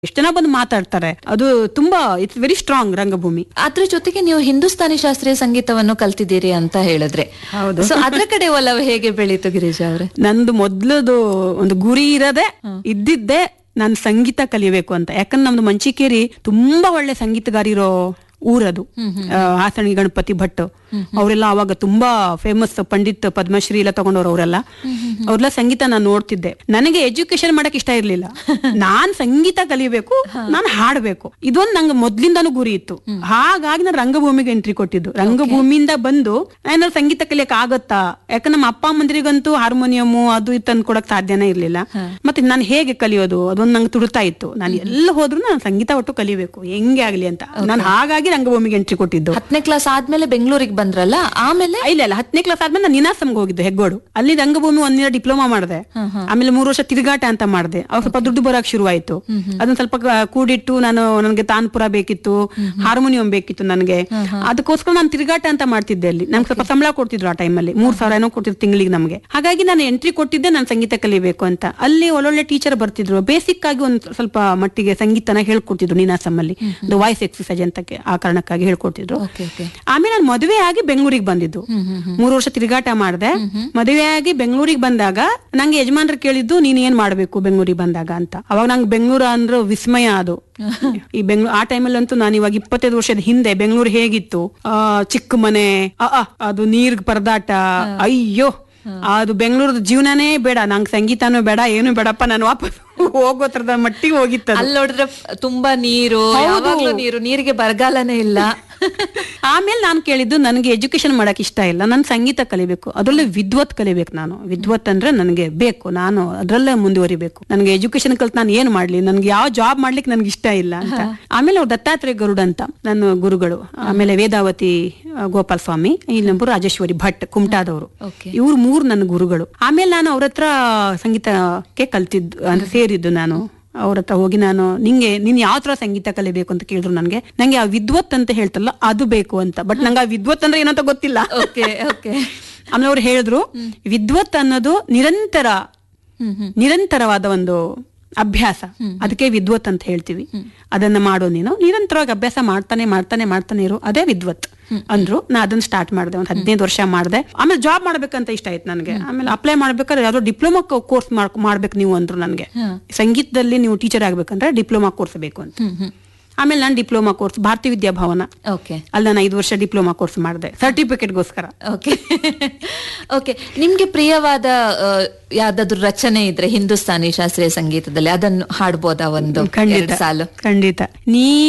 ಎಷ್ಟು ಜನ ಬಂದು ಮಾತಾಡ್ತಾರೆ. ಅದು ತುಂಬಾ ಇಟ್ಸ್ ವೆರಿ ಸ್ಟ್ರಾಂಗ್ ರಂಗಭೂಮಿ. ಅದ್ರ ಜೊತೆಗೆ ನೀವು ಹಿಂದೂಸ್ತಾನಿ ಶಾಸ್ತ್ರೀಯ ಸಂಗೀತವನ್ನು ಕಲ್ತಿದ್ದೀರಿ ಅಂತ ಹೇಳಿದ್ರೆ, ಹೌದು. ಸೊ ಅದ್ರ ಕಡೆ ಒಲವು ಹೇಗೆ ಬೆಳೀತು ಗಿರಿಜಾ ಅವ್ರೆ? ನಂದು ಮೊದ್ಲದು ಒಂದು ಗುರಿ ಇರದೆ ಇದ್ದಿದ್ದೆ ನಾನು ಸಂಗೀತ ಕಲಿಬೇಕು ಅಂತ. ಯಾಕಂದ್ರೆ ನಮ್ದು ಮಂಚಿಕೇರಿ ತುಂಬಾ ಒಳ್ಳೆ ಸಂಗೀತಗಾರಿರೋ ಊರದು. ಹಾಸಣಿ ಗಣಪತಿ ಭಟ್ ಅವರೆಲ್ಲ ಅವಾಗ ತುಂಬಾ ಫೇಮಸ್ ಪಂಡಿತ್ ಪದ್ಮಶ್ರೀ ಎಲ್ಲ ತಗೊಂಡವ್ರು ಅವರೆಲ್ಲ. ಅವ್ರೆಲ್ಲ ಸಂಗೀತ ನಾನು ನೋಡ್ತಿದ್ದೆ. ನನಗೆ ಎಜುಕೇಶನ್ ಮಾಡಕ್ ಇಷ್ಟ ಇರ್ಲಿಲ್ಲ. ನಾನ್ ಸಂಗೀತ ಕಲಿಬೇಕು, ನಾನು ಹಾಡ್ಬೇಕು, ಇದೊಂದು ನಂಗೆ ಮೊದ್ಲಿಂದಾನು ಗುರಿ ಇತ್ತು. ಹಾಗಾಗಿ ನಾನು ರಂಗಭೂಮಿಗೆ ಎಂಟ್ರಿ ಕೊಟ್ಟಿದ್ದು. ರಂಗಭೂಮಿಯಿಂದ ಬಂದು ಏನಾದ್ರು ಸಂಗೀತ ಕಲಿಯಕ್ ಆಗತ್ತಾ, ಯಾಕಂದ್ರೆ ನಮ್ಮ ಅಪ್ಪ ಅಮ್ಮಂದಿರಿಗಂತೂ ಹಾರ್ಮೋನಿಯಮು ಅದು ಇದು ತಂದು ಕೊಡಕ್ ಸಾಧ್ಯನೇ ಇರ್ಲಿಲ್ಲ. ಮತ್ತೆ ನಾನು ಹೇಗೆ ಕಲಿಯೋದು ಅದೊಂದು ನಂಗೆ ತುಡುತ್ತಾ ಇತ್ತು. ನಾನು ಎಲ್ಲ ಹೋದ್ರು ನಾನು ಸಂಗೀತ ಒಟ್ಟು ಕಲಿಬೇಕು ಹೆಂಗೆ ಆಗ್ಲಿ ಅಂತ. ನಾನು ಹಾಗಾಗಿ ರಂಗಭೂಮಿಗೆ ಎಂಟ್ರಿ ಕೊಟ್ಟಿದ್ದು. 10ನೇ ಕ್ಲಾಸ್ ಆದ್ಮೇಲೆ ಬೆಂಗಳೂರಿಗೆ ಬಂದ್ರಲ್ಲ, ಆಮೇಲೆ ಇಲ್ಲ 10ನೇ ಕ್ಲಾಸ್ ಆದ್ಮೇಲೆ ನಾನು ನಿನಾಸಂಗೆ ಹೋಗಿದ್ದೆ ಹೆಗ್ಗೋಡು. ಅಲ್ಲಿ ರಂಗಭೂಮಿ ಒಂದಿನ ಡಿಪ್ಲೊಮಾ ಮಾಡಿದೆ. ಆಮೇಲೆ 3 ವರ್ಷ ತಿರುಗಾಟ ಅಂತ ಮಾಡಿದೆ. ಅವಾಗ ಸ್ವಲ್ಪ ದುಡ್ಡು ಬರಕ್ ಶುರುವಾಯ್ತು. ಅದನ್ನ ಸ್ವಲ್ಪ ಕೂಡಿಟ್ಟು ನನಗೆ ತಾನ್ಪುರ ಬೇಕಿತ್ತು, ಹಾರ್ಮೋನಿಯಂ ಬೇಕಿತ್ತು ನನಗೆ. ಅದಕ್ಕೋಸ್ಕರ ನಾನು ತಿರುಗಾಟ ಅಂತ ಮಾಡ್ತಿದ್ದೆ. ಅಲ್ಲಿ ನಮ್ಗೆ ಸ್ವಲ್ಪ ಸಂಬಳ ಕೊಡ್ತಿದ್ರು ಆ ಟೈಮಲ್ಲಿ, 3,000 ಏನೋ ಕೊಡ್ತಿದ್ರು ತಿಂಗಳಿಗೆ ನಮಗೆ. ಹಾಗಾಗಿ ನಾನು ಎಂಟ್ರಿ ಕೊಟ್ಟಿದ್ದೆ ನಾನು ಸಂಗೀತ ಕಲಿಬೇಕು ಅಂತ. ಅಲ್ಲಿ ಒಳ್ಳೊಳ್ಳೆ ಟೀಚರ್ ಬರ್ತಿದ್ರು. ಬೇಸಿಕ್ ಆಗಿ ಒಂದು ಸ್ವಲ್ಪ ಮಟ್ಟಿಗೆ ಸಂಗೀತನ ಹೇಳ್ಕೊಡ್ತಿದ್ರು ನೀನಾಸಂಲ್ಲಿ. ವಾಯ್ಸ್ ಎಕ್ಸರ್ಸೈಜ್ ಅಂತ ಆ ಕಾರಣಕ್ಕಾಗಿ ಹೇಳ್ಕೊಡ್ತಿದ್ರು. ಆಮೇಲೆ ನಾನು ಮದುವೆ ಆಗಿ ಬೆಂಗಳೂರಿಗೆ ಬಂದಿದ್ದು. 3 ವರ್ಷ ತಿರುಗಾಟ ಮಾಡಿದೆ. ಮದುವೆ ಆಗಿ ಬೆಂಗಳೂರಿಗೆ ಬಂದಾಗ ನಂಗೆ ಯಜಮಾನ್ರು ಕೇಳಿದ್ದು ನೀನ್ ಏನ್ ಮಾಡ್ಬೇಕು ಬೆಂಗಳೂರಿಗೆ ಬಂದಾಗ ಅಂತ. ಅವಾಗ ನಂಗೆ ಬೆಂಗಳೂರು ಅಂದ್ರೆ ವಿಸ್ಮಯ ಅದು. ಈ ಬೆಂಗಳೂರು ಆ ಟೈಮಲ್ಲಿ ಅಂತೂ ನಾನು ಇವಾಗ 25 ವರ್ಷದ ಹಿಂದೆ ಬೆಂಗಳೂರು ಹೇಗಿತ್ತು, ಚಿಕ್ಕ ಮನೆ, ಅದು ನೀರ್ ಪರದಾಟ, ಅಯ್ಯೋ ಅದು ಬೆಂಗಳೂರದ ಜೀವನನೇ ಬೇಡ, ನಂಗೆ ಸಂಗೀತನೂ ಬೇಡ, ಏನು ಬೇಡಪ್ಪ, ನಾನು ವಾಪಸ್ ಹೋಗೋ ತರದ ಮಟ್ಟಿಗೆ ಹೋಗಿತ್ತು. ಅಲ್ಲಿ ನೋಡಿದ್ರೆ ತುಂಬಾ ನೀರು, ನೀರಿಗೆ ಬರಗಾಲನೇ ಇಲ್ಲ. ಆಮೇಲೆ ನಾನು ಕೇಳಿದ್ದು ನನಗೆ ಎಜುಕೇಶನ್ ಮಾಡಕ್ ಇಷ್ಟ ಇಲ್ಲ, ನಾನು ಸಂಗೀತ ಕಲಿಬೇಕು, ಅದರಲ್ಲೇ ವಿದ್ವತ್ ಕಲಿಬೇಕು. ನಾನು ವಿದ್ವತ್ ಅಂದ್ರೆ ನನಗೆ ಬೇಕು, ನಾನು ಅದ್ರಲ್ಲೇ ಮುಂದುವರಿಬೇಕು. ನನಗೆ ಎಜುಕೇಶನ್ ಕಲ್ತು ನಾನು ಏನ್ ಮಾಡ್ಲಿ, ನನ್ಗೆ ಯಾವ ಜಾಬ್ ಮಾಡ್ಲಿಕ್ಕೆ ನನ್ಗೆ ಇಷ್ಟ ಇಲ್ಲ ಅಂತ. ಆಮೇಲೆ ಅವ್ರು ದತ್ತಾತ್ರೇಯ ಗರುಡ್ ಅಂತ ನನ್ನ ಗುರುಗಳು, ಆಮೇಲೆ ವೇದಾವತಿ ಗೋಪಾಲ್ ಸ್ವಾಮಿ, ಇನ್ನೊಬ್ಬರು ರಾಜೇಶ್ವರಿ ಭಟ್ ಕುಮಟಾದವರು, ಇವ್ರು 3 ನನ್ನ ಗುರುಗಳು. ಆಮೇಲೆ ನಾನು ಅವ್ರ ಹತ್ರ ಸಂಗೀತಕ್ಕೆ ಕಲ್ತಿದ್ದು ಅಂದ್ರೆ ಸೇರಿದ್ದು. ನಾನು ಅವ್ರ ಹತ್ರ ಹೋಗಿ ನೀನ್ ಯಾವ ತರ ಸಂಗೀತ ಕಲಿಬೇಕು ಅಂತ ಕೇಳಿದ್ರು. ನಂಗೆ ಆ ವಿದ್ವತ್ ಅಂತ ಹೇಳ್ತಲ್ಲ ಅದು ಬೇಕು ಅಂತ. ಬಟ್ ನಂಗೆ ಆ ವಿದ್ವತ್ ಅಂದ್ರೆ ಏನಂತ ಗೊತ್ತಿಲ್ಲ. ಆಮೇಲೆ ಅವ್ರು ಹೇಳಿದ್ರು ವಿದ್ವತ್ ಅನ್ನೋದು ನಿರಂತರವಾದ ಒಂದು ಅಭ್ಯಾಸ, ಅದಕ್ಕೆ ವಿದ್ವತ್ ಅಂತ ಹೇಳ್ತೀವಿ. ಅದನ್ನ ಮಾಡೋ ನೀನು ನಿರಂತರವಾಗಿ ಅಭ್ಯಾಸ ಮಾಡ್ತಾನೆ ಇರು, ಅದೇ ವಿದ್ವತ್ ಅಂದ್ರು. ನಾ ಅದನ್ನ ಸ್ಟಾರ್ಟ್ ಮಾಡಿದೆ, ಒಂದು 15 ವರ್ಷ ಮಾಡಿದೆ. ಆಮೇಲೆ ಜಾಬ್ ಮಾಡ್ಬೇಕಂತ ಇಷ್ಟ ಆಯ್ತು ನನಗೆ. ಆಮೇಲೆ ಅಪ್ಲೈ ಮಾಡ್ಬೇಕಾದ್ರೆ ಯಾವ್ದೋ ಡಿಪ್ಲೊಮಾ ಕೋರ್ಸ್ ಮಾಡ್ಬೇಕು ನೀವು ಅಂದ್ರು ನನಗೆ. ಸಂಗೀತದಲ್ಲಿ ನೀವು ಟೀಚರ್ ಆಗ್ಬೇಕಂದ್ರೆ ಡಿಪ್ಲೊಮಾ ಕೋರ್ಸ್ ಬೇಕು ಅಂತ. ಆಮೇಲೆ ನಾನು ಡಿಪ್ಲೊಮಾ ಕೋರ್ಸ್ ಭಾರತೀಯ ವಿದ್ಯಾಭವನ, ಅಲ್ಲಿ ನಾನು 5 ವರ್ಷ ಡಿಪ್ಲೊಮಾ ಕೋರ್ಸ್ ಮಾಡಿದೆ ಸರ್ಟಿಫಿಕೇಟ್ಗೋಸ್ಕರ. ಓಕೆ, ನಿಮ್ಗೆ ಪ್ರಿಯವಾದ ಯಾವ್ದಾದ್ರು ರಚನೆ ಇದ್ರೆ ಹಿಂದೂಸ್ತಾನಿ ಶಾಸ್ತ್ರೀಯ ಸಂಗೀತದಲ್ಲಿ ಅದನ್ನು ಹಾಡ್ಬೋದಾ? ಒಂದು ಖಂಡಿತ ಖಂಡಿತ. ನೀ